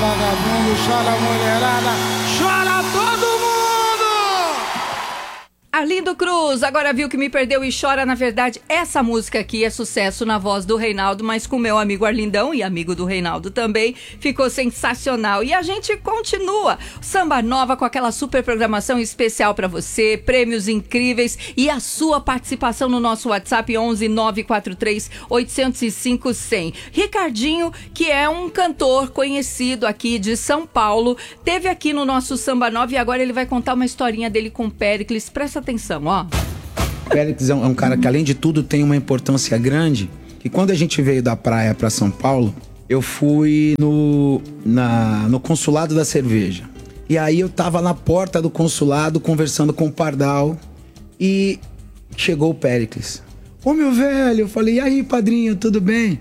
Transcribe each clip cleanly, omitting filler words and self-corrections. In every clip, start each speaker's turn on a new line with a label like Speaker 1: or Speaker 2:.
Speaker 1: Vagabundo, chora mulherada, chora todo mundo!
Speaker 2: Arlindo Cruz, agora viu que me perdeu e chora. Na verdade, essa música aqui é sucesso na voz do Reinaldo, mas com meu amigo Arlindão e amigo do Reinaldo também, ficou sensacional. E a gente continua. Samba Nova com aquela super programação especial pra você, prêmios incríveis e a sua participação no nosso WhatsApp 11 943 805 100. Ricardinho, que é um cantor conhecido aqui de São Paulo, teve aqui no nosso Samba Nova e agora ele vai contar uma historinha dele com o Péricles. Presta atenção, ó.
Speaker 3: Péricles é um cara que, além de tudo, tem uma importância grande. E quando a gente veio da praia para São Paulo, eu fui no consulado da cerveja. E aí eu tava na porta do consulado conversando com o Pardal e chegou o Péricles. Ô, meu velho, eu falei, e aí, padrinho, tudo bem?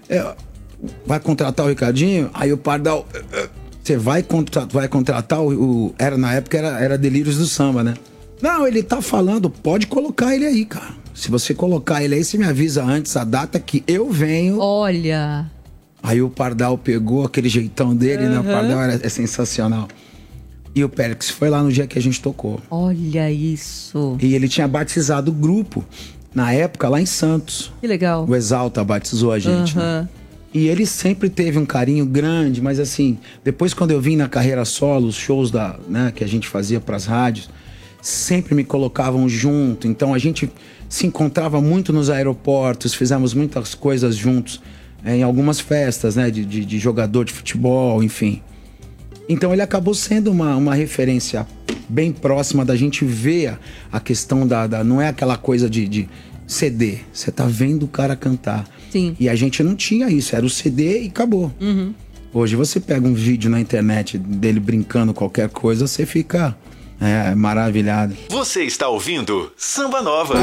Speaker 3: Vai contratar o Ricardinho? Aí o Pardal, você vai contratar na época era Delírios do Samba, né? Não, ele tá falando, pode colocar ele aí, cara. Se você colocar ele aí, você me avisa antes a data que eu venho.
Speaker 2: Olha.
Speaker 3: Aí o Pardal pegou aquele jeitão dele, né? O Pardal é sensacional. E o Péricles foi lá no dia que a gente tocou.
Speaker 2: Olha isso.
Speaker 3: E ele tinha batizado o grupo, na época, lá em Santos.
Speaker 2: Que legal.
Speaker 3: O Exalta batizou a gente, né? E ele sempre teve um carinho grande, mas assim, depois quando eu vim na carreira solo, os shows que a gente fazia pras rádios, sempre me colocavam junto, então a gente se encontrava muito nos aeroportos, fizemos muitas coisas juntos, em algumas festas, né, de jogador de futebol, enfim. Então ele acabou sendo uma referência bem próxima da gente ver a questão não é aquela coisa de CD, você tá vendo o cara cantar.
Speaker 2: Sim.
Speaker 3: E a gente não tinha isso, era o CD e acabou. Hoje você pega um vídeo na internet dele brincando qualquer coisa, você fica... maravilhado.
Speaker 4: Você está ouvindo Samba Nova.